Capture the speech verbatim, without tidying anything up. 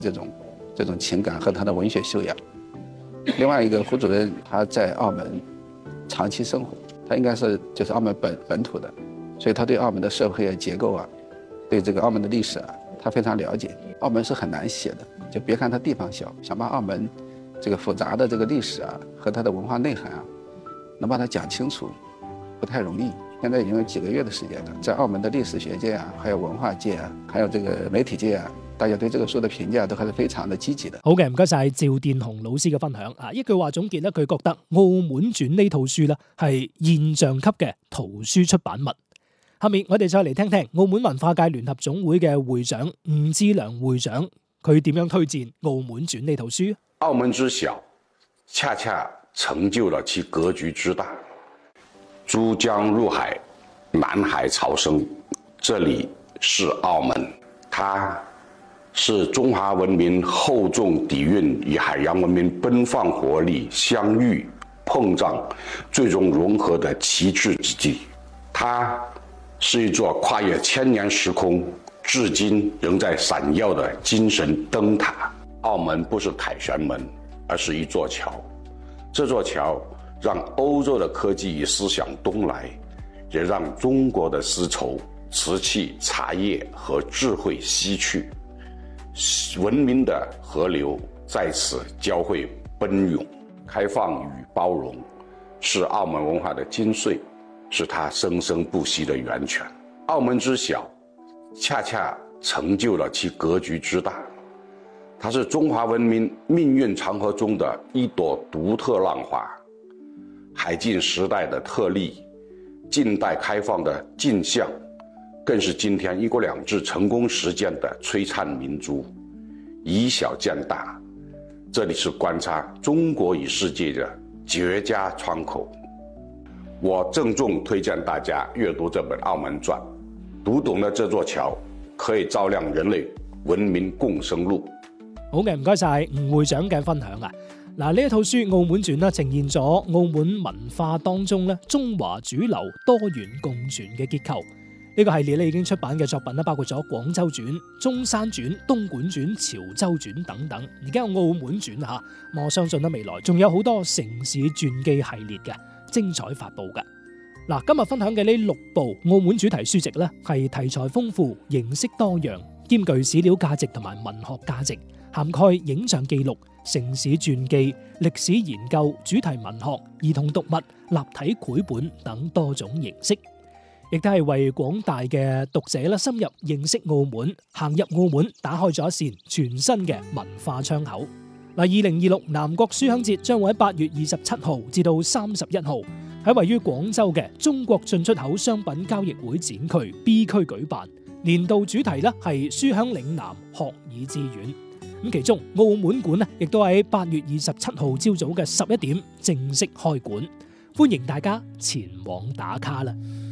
这种这种情感和他的文学修养。另外一个胡主任他在澳门长期生活，他应该是就是澳门本本土的，所以他对澳门的社会结构啊，对这个澳门的历史啊，他非常了解。澳门是很难写的，就别看它地方小，想把澳门这个复杂的这个历史啊和它的文化内涵啊，能把它讲清楚，不太容易。现在已经有几个月的时间了，在澳门的历史学界啊，还有文化界啊，还有这个媒体界啊，大家對這個書的評價都還是非常的積極的。 好嘅，唔該晒趙殿鴻老師嘅分享啊！一句話總結咧，佢覺得《澳門傳》呢套書咧係現象級嘅圖書出版物。下面我哋再嚟聽聽澳門文化界聯合總會嘅會長吳志良會長，佢點樣推薦《澳門傳》呢套書？ 澳門之小，恰恰成就了其格局之大。珠江入海，南海潮生，这里是澳门，它是中华文明厚重底蕴与海洋文明奔放活力相遇碰撞，最终融合的旗帜之地。它是一座跨越千年时空，至今仍在闪耀的精神灯塔。澳门不是凯旋门，而是一座桥。这座桥让欧洲的科技与思想东来，也让中国的丝绸、瓷器、茶叶和智慧西去。文明的河流在此交汇奔涌，开放与包容是澳门文化的精髓，是它生生不息的源泉。澳门之小，恰恰成就了其格局之大。它是中华文明命运长河中的一朵独特浪花，海禁时代的特例，近代开放的镜像，更是今天一国两制成功实践的璀璨明珠。以小见大，这里是观察中国与世界的绝佳窗口。我郑重推荐大家阅读这本《澳门传》，读懂了这座桥，可以照亮人類文明共生路。 好嘅，唔該晒吳會長嘅分享啊！嗱，呢一套書《澳門傳》啦，呈現咗澳門文化當中咧中華主流多元共存嘅結構。呢個系列咧已經出版嘅作品咧，包括咗廣州傳、中山傳、東莞傳、潮州傳等等。而家有澳門傳嚇，我相信咧未來仲有好多城市傳記系列嘅精彩發布㗎。嗱，今日分享嘅呢六部澳門主題書籍咧，係題材豐富、形式多樣，兼具史料價值同埋文學價值，涵蓋影像記錄、城市傳記、歷史研究、主題文學、兒童讀物、立體繪本等多種形式，亦都係為廣大嘅讀者啦深入認識澳門、行入澳門，打開咗一扇全新嘅文化窗口。嗱，二零二六南國書香節將會喺八月二十七號至到三十一號喺位於廣州嘅中國進出口商品交易會展區 B 區舉辦，年度主題咧係書香嶺南，學以致遠。咁其中澳門館咧亦都喺八月二十七號朝早嘅十一點正式開館，歡迎大家前往打卡啦！